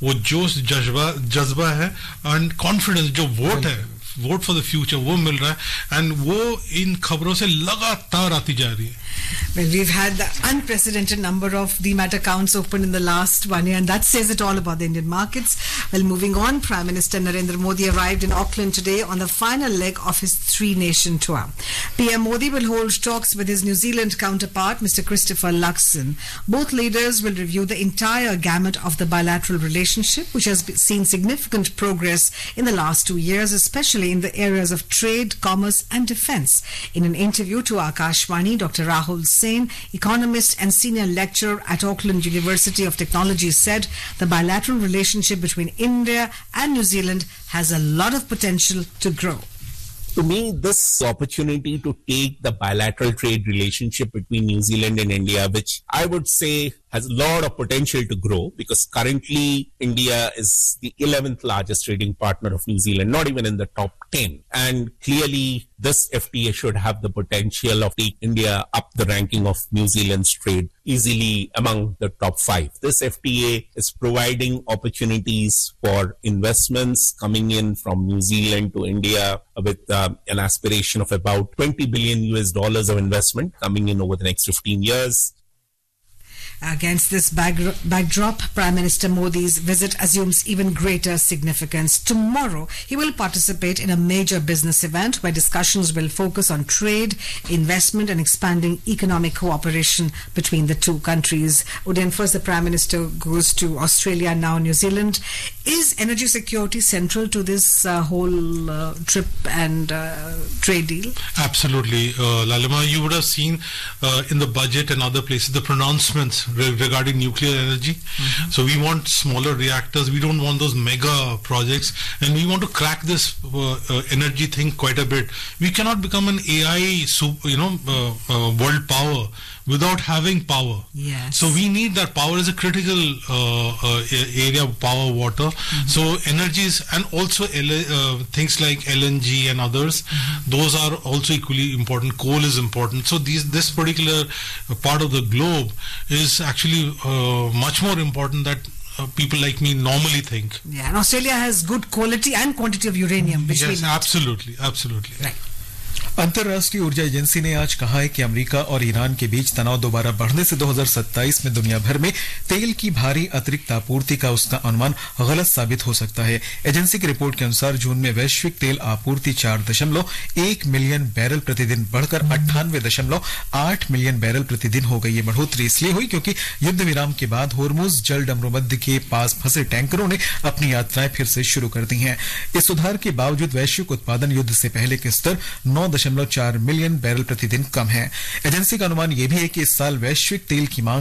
वो जोश जज्बा है एंड कॉन्फिडेंस, जो वोट फॉर द फ्यूचर वो मिल रहा है, एंड वो इन खबरों से लगातार आती जा रही है. Well, we've had the unprecedented number of demat accounts opened in the last 1 year, and that says it all about the Indian markets. Well, moving on, Prime Minister Narendra Modi arrived in Auckland today on the final leg of his three-nation tour. PM Modi will hold talks with his New Zealand counterpart, Mr. Christopher Luxon. Both leaders will review the entire gamut of the bilateral relationship, which has seen significant progress in the last 2 years, especially in the areas of trade, commerce and defence. In an interview to Akashvani, Dr. Rahul Sen, economist and senior lecturer at Auckland University of Technology, said the bilateral relationship between India and New Zealand has a lot of potential to grow. To me, this opportunity to take the bilateral trade relationship between New Zealand and India, which I would say has a lot of potential to grow, because currently India is the 11th largest trading partner of New Zealand, not even in the top 10. And clearly this FTA should have the potential of taking India up the ranking of New Zealand's trade easily among the top 5. This FTA is providing opportunities for investments coming in from New Zealand to India with an aspiration of about $20 billion of investment coming in over the next 15 years. Against this backdrop, Prime Minister Modi's visit assumes even greater significance. Tomorrow, he will participate in a major business event where discussions will focus on trade, investment and expanding economic cooperation between the two countries. Udayan, first the Prime Minister goes to Australia, now New Zealand. Is energy security central to this whole trip and trade deal? Absolutely. Lalima, you would have seen in the budget and other places the pronouncements regarding nuclear energy. Mm-hmm. So we want smaller reactors. We don't want those mega projects, and we want to crack this energy thing quite a bit. We cannot become an AI world power without having power. Yes. So we need that power as a critical area of power, water. Mm-hmm. So energies, and also things like LNG and others, mm-hmm. those are also equally important. Coal is important. So this particular part of the globe is actually much more important than people like me normally think. Yeah, and Australia has good quality and quantity of uranium. Which yes, absolutely. Right. अंतर्राष्ट्रीय ऊर्जा agency ने आज कहा है कि America और Iran के बीच तनाव दोबारा बढ़ने से 2027 में दुनिया भर में तेल की भारी अतिरिक्त आपूर्ति का उसका अनुमान गलत साबित हो सकता है. एजेंसी की रिपोर्ट के अनुसार जून में वैश्विक तेल आपूर्ति 4.1 मिलियन बैरल प्रतिदिन बढ़कर 98.8 मिलियन बैरल प्रतिदिन हो गई. ये बढ़ोतरी इसलिए हुई क्योंकि युद्ध विराम के बाद होर्मुज जल डमरूमध्य के पास फंसे टैंकरों ने अपनी यात्राएं फिर से शुरू कर दी हैं. इस सुधार के बावजूद वैश्विक उत्पादन युद्ध से पहले के स्तर 9.4 मिलियन बैरल प्रतिदिन कम है. एजेंसी का अनुमान यह भी है कि इस साल वैश्विक तेल की मांग